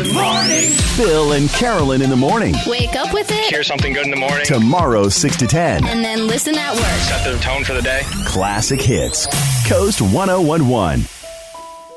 morning. Bill and Carolyn in the morning. Wake up with it. Hear something good in the morning. Tomorrow, 6 to 10. And then listen at work. Set the tone for the day. Classic hits. Coast 1011.